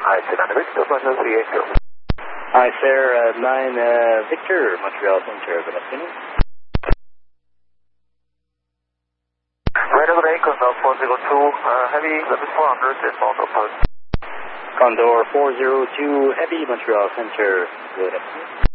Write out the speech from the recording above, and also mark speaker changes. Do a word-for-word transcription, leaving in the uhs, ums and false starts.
Speaker 1: Hi, Serena Victor, Montreal three eight zero.
Speaker 2: Hi, Sarah, nine uh, Victor, Montreal Center. Good afternoon.
Speaker 1: Radar Condor four zero two, uh, heavy, level four hundred, inbound approach.
Speaker 2: Condor four zero two, Heavy, Montreal Center. Good afternoon.